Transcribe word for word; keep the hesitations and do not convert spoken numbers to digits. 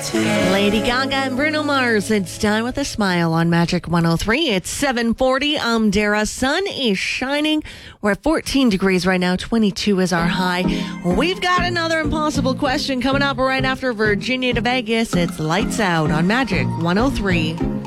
Lady Gaga and Bruno Mars. It's Done with a Smile on Magic one oh three. It's seven forty. I'm Dara. Sun is shining. We're at fourteen degrees right now. twenty-two is our high. We've got another impossible question coming up right after Virginia to Vegas. It's Lights Out on Magic one oh three.